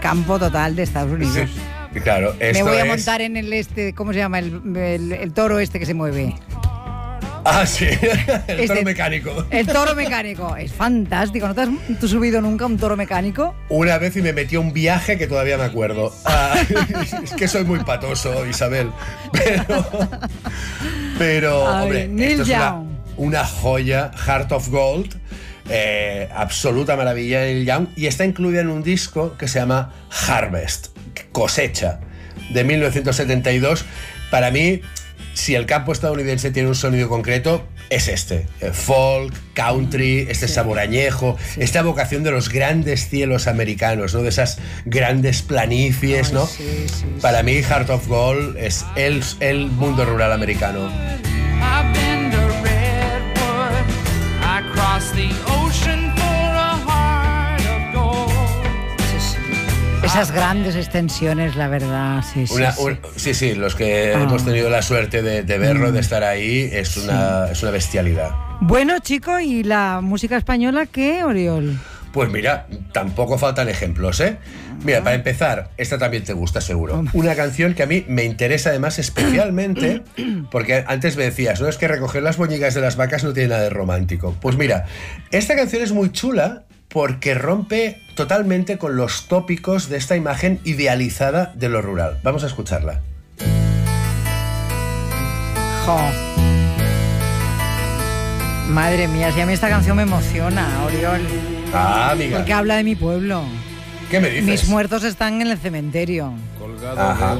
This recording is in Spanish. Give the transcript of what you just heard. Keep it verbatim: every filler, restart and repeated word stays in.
campo total de Estados Unidos. Sí, claro, esto Me voy a es... montar en el este, ¿cómo se llama? El, el, el toro este que se mueve. Ah, sí, el Este, toro mecánico. El toro mecánico, es fantástico. ¿No te has tú subido nunca un toro mecánico? Una vez y me metí a un viaje que todavía me acuerdo. Ah, es que soy muy patoso, Isabel. Pero, pero Ay, hombre, Neil esto es una, Young. una joya, Heart of Gold, eh, absoluta maravilla de Neil Young, y está incluida en un disco que se llama Harvest, cosecha, de mil novecientos setenta y dos. Para mí, si el campo estadounidense tiene un sonido concreto, es este. Eh, folk, country, este Sí. sabor añejo, Sí. esta vocación de los grandes cielos americanos, ¿no? De esesas grandes planicies, Ay, ¿no? sí, sí, Para sí. mí, Heart of Gold es el, el mundo rural americano. I've been to Redwood. I crossed the ocean for a heart of gold. Sí, sí. Esas grandes extensiones, la verdad, sí, sí. Una- sí. un- sí, sí, los que Ah. hemos tenido la suerte de, de verlo, de estar ahí, es una, es una bestialidad. Bueno, chico, ¿y la música española qué, Oriol? Pues mira, tampoco faltan ejemplos, ¿eh? Mira, para empezar, esta también te gusta seguro. Una canción que a mí me interesa además especialmente, porque antes me decías, no, es que recoger las boñigas de las vacas no tiene nada de romántico. Pues mira, esta canción es muy chula porque rompe totalmente con los tópicos de esta imagen idealizada de lo rural. Vamos a escucharla. Jo. Madre mía, si a mí esta canción me emociona, Oriol. Ah, amiga. Porque habla de mi pueblo. ¿Qué me dices? Mis muertos están en el cementerio. Colgado Ajá. de